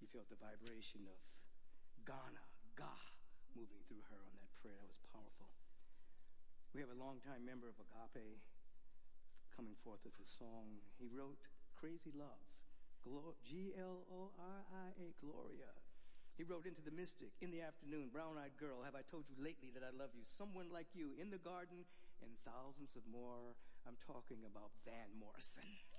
You felt the vibration of Ghana, Ga, moving through her on that prayer. That was powerful. We have a longtime member of Agape coming forth with a song. He wrote Crazy Love, Gloria, Gloria. He wrote Into the Mystic, In the Afternoon, Brown-Eyed Girl, Have I Told You Lately That I Love You, Someone Like You, In the Garden, and thousands of more. I'm talking about Van Morrison.